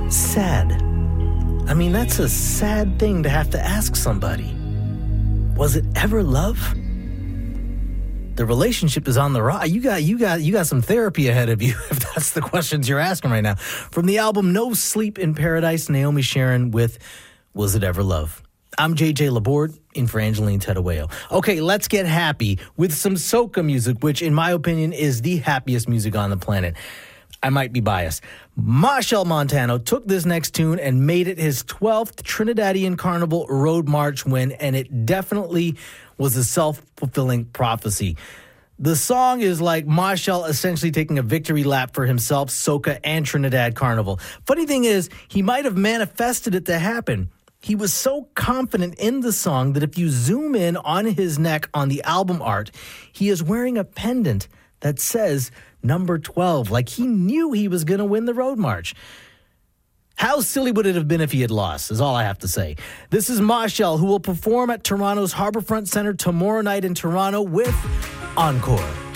Sad. I mean, that's a sad thing to have to ask somebody. Was it ever love? The relationship is on the rock. You got some therapy ahead of you if that's the questions you're asking right now. From the album No Sleep in Paradise, Naomi Sharon with Was It Ever Love? I'm JJ Laborde in for Angeline Tedawayo. Okay, let's get happy with some soca music, which in my opinion is the happiest music on the planet. I might be biased. Machel Montano took this next tune and made it his 12th Trinidadian Carnival Road March win, and it definitely was a self-fulfilling prophecy. The song is like Machel essentially taking a victory lap for himself, soca, and Trinidad Carnival. Funny thing is, he might have manifested it to happen. He was so confident in the song that if you zoom in on his neck on the album art, he is wearing a pendant that says number 12, like he knew he was going to win the Road March. How silly would it have been if he had lost, is all I have to say. This is Machel, who will perform at Toronto's Harbourfront Centre tomorrow night in Toronto with Encore.